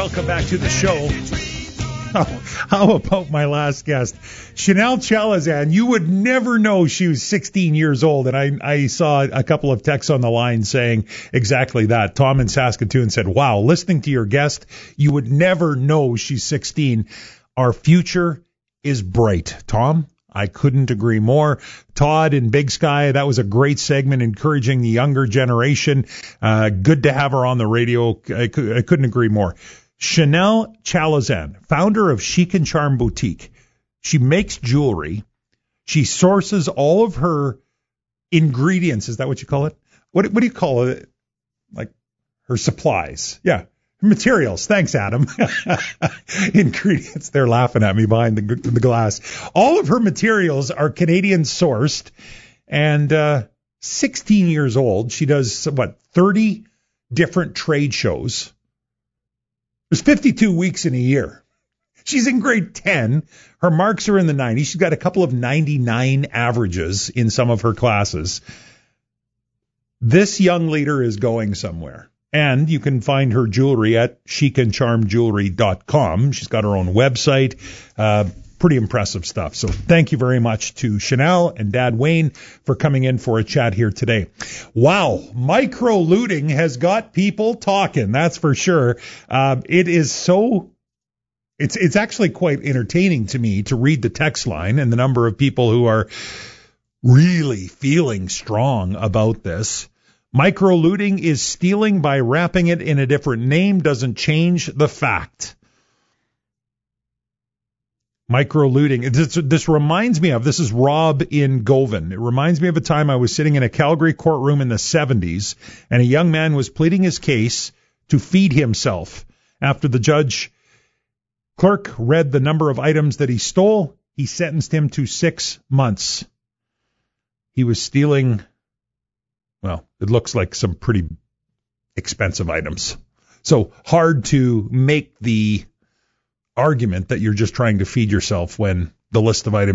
welcome back to the show. How about my last guest, Chanel Chalazan? You would never know she was 16 years old, and I saw a couple of texts on the line saying exactly that. Tom in Saskatoon said, wow, listening to your guest, you would never know she's 16. Our future is bright. Tom, I couldn't agree more. Todd in Big Sky, that was a great segment encouraging the younger generation. Good to have her on the radio. I couldn't agree more. Chanel Chalazan, founder of Chic and Charm Boutique. She makes jewelry. She sources all of her ingredients. Is that what you call it? What do you call it? Like her supplies. Yeah. Materials. Thanks, Adam. Ingredients. They're laughing at me behind the glass. All of her materials are Canadian sourced, and 16 years old. She does, 30 different trade shows. There's 52 weeks in a year. She's in grade 10. Her marks are in the 90s. She's got a couple of 99 averages in some of her classes. This young leader is going somewhere. And you can find her jewelry at chicandcharmjewelry.com. She's got her own website. Pretty impressive stuff. So thank you very much to Chanel and Dad Wayne for coming in for a chat here today. Wow, micro looting has got people talking, that's for sure. It is so... It's actually quite entertaining to me to read the text line and the number of people who are really feeling strong about this. Micro looting is stealing by wrapping it in a different name, doesn't change the fact. Micro looting. This reminds me of, this is Rob in Govan. It reminds me of a time I was sitting in a Calgary courtroom in the 70s, and a young man was pleading his case to feed himself. After the clerk read the number of items that he stole, he sentenced him to 6 months. He was stealing, well, it looks like some pretty expensive items. So hard to make the argument that you're just trying to feed yourself when the list of items